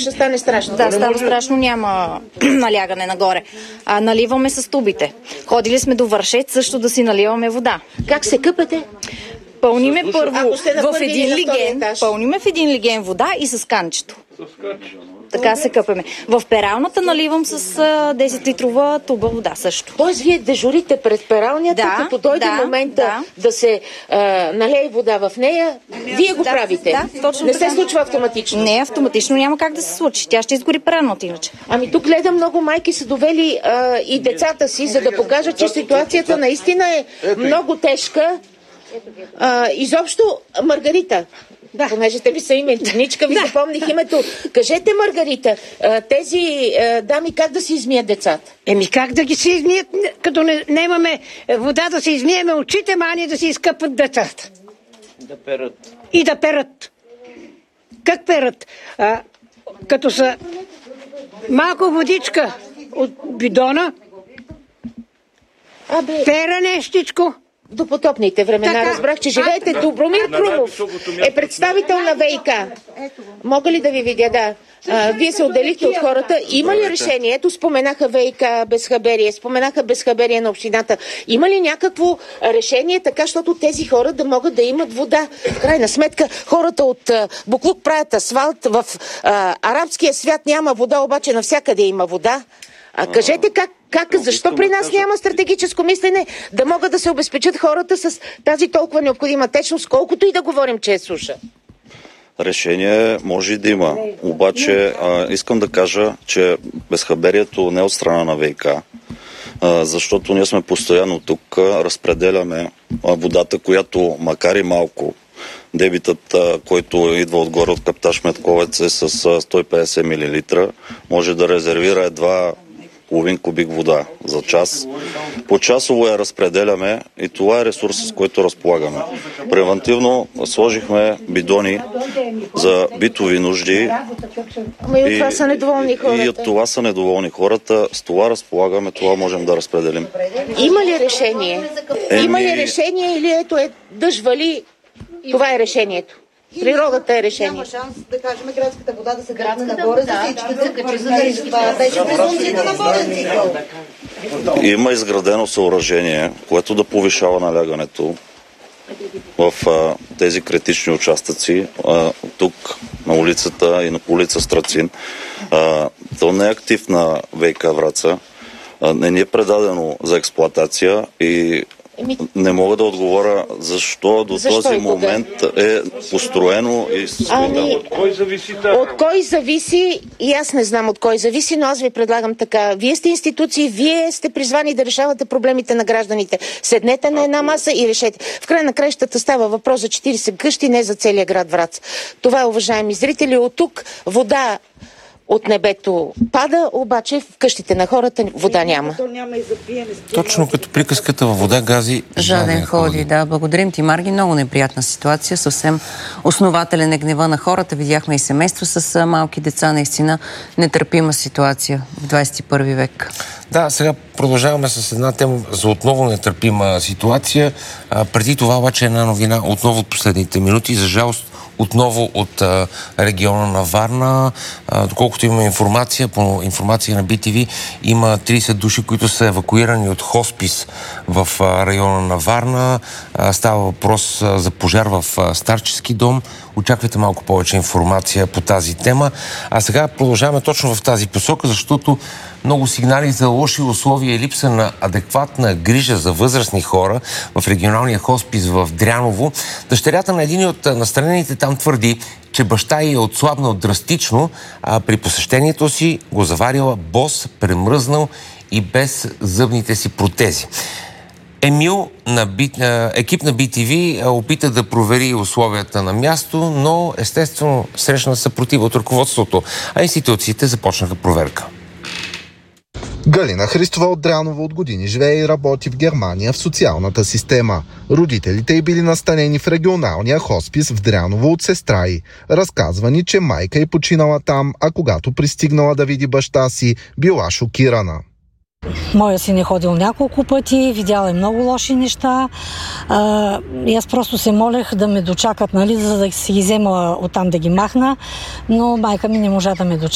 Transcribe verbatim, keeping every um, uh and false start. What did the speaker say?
ще стане страшно. Да, става може... страшно, няма налягане нагоре. А, наливаме с тубите. Ходили сме до Вършец също да си наливаме вода. Как се къпете? Пълниме първо в един лиген, пълниме в един лиген вода и с канчето. Така се къпеме. В пералната наливам с а, десет литрова туба вода също. Тоест вие дежурите пред пералнята, да, като дойде да, момента да, да се а, налее вода в нея, вие го да, правите. Да, точно не така. се случва автоматично. Не, автоматично няма как да се случи. Тя ще изгори пералната иначе. Ами тук гледам, много майки са довели а, и децата си, за да покажат, че ситуацията наистина е много тежка. А, изобщо, Маргарита, да. Понеже те ви са именничка, ви да. Запомних името. Кажете, Маргарита, тези дами как да си измият децата? Еми как да ги си измият, като не, не имаме вода да си измиеме очите, ма они да си изкъпват децата. Да перат. И да перат. Как перат? А, като са малко водичка от бидона, Абе. пера нещичко. До потопните времена така, разбрах, че живеете. Добромир Крумов е представител на ВиК. Мога ли да ви видя? Да. А, вие се отделихте от хората. Има ли решение? Ето споменаха ВиК безхаберие, споменаха безхаберие на общината. Има ли някакво решение така, защото тези хора да могат да имат вода? В крайна сметка, хората от а, буклук правят асфалт. В а, арабския свят няма вода, обаче навсякъде има вода. А кажете как, как защо при нас няма стратегическо мислене да могат да се обезпечат хората с тази толкова необходима течност, колкото и да говорим, че е суша? Решение може и да има. Обаче а, искам да кажа, че безхаберието не е от страна на ВиК, а, защото ние сме постоянно тук, а, разпределяме а, водата, която макар и малко, дебитът, а, който идва отгоре от каптаж Метковец е с а, сто и петдесет милилитра, може да резервира едва половин кубик вода за час. Почасово я разпределяме и това е ресурс, с който разполагаме. Превентивно сложихме бидони за битови нужди. Ама и от това са недоволни хората. И от това са недоволни хората. С това разполагаме, това можем да разпределим. Има ли решение? Еми... Има ли решение или ето е дъжд вали? Това е решението. Природата е решение. Няма шанс да кажем градската вода да се грабне нагоре за всички, да се качи за всички. Това беше презумцията на воден цикъл. Има изградено съоръжение, което да повишава налягането в а, тези критични участъци. А, тук на улицата и на улица Страцин. А, то не е актив на ВиК Враца. А, не ни е предадено за експлоатация и не мога да отговоря защо до защо този момент е построено и ами, от кой зависи така? От кой зависи, и аз не знам от кой зависи, но аз ви предлагам така. Вие сте институции, вие сте призвани да решавате проблемите на гражданите. Седнете на една маса и решете. В край на краищата става въпрос за четирийсет къщи, не за целия град Враца. Това, уважаеми зрители, от тук вода от небето пада, обаче в къщите на хората вода няма. Точно като приказката във вода гази жаден ходи. Да, благодарим ти, Марги. Много неприятна ситуация. Съвсем основателен е гнева на хората. Видяхме и семейства с малки деца. Наистина нетърпима ситуация в двадесет и първи век. Да, сега продължаваме с една тема за отново нетърпима ситуация. А, преди това обаче една новина отново от последните минути. За жалост отново от а, региона на Варна. А, доколкото има информация, по информация на би ти ви, има тридесет души, които са евакуирани от хоспис в а, района на Варна. А, става въпрос а, за пожар в а, старчески дом. Очаквайте малко повече информация по тази тема. А сега продължаваме точно в тази посока, защото много сигнали за лоши условия и липса на адекватна грижа за възрастни хора в регионалния хоспис в Дряново. Дъщерята на един от настанените там твърди, че баща ѝ е отслабнал драстично, а при посещението си го заварила бос, премръзнал и без зъбните си протези. Емил, на Би... екип на би ти ви, опита да провери условията на място, но естествено срещна съпротива от ръководството, а институциите започнаха проверка. Галина Христова от Дряново от години живее и работи в Германия в социалната система. Родителите й били настанени в регионалния хоспис в Дряново от сестра й. Разказва ни, че майка й починала там, а когато пристигнала да види баща си, била шокирана. Моя син е ходил няколко пъти, видял е много лоши неща. А, и аз просто се молех да ме дочакат, нали, за да си ги взема оттам да ги махна, но майка ми не можа да ме дочака.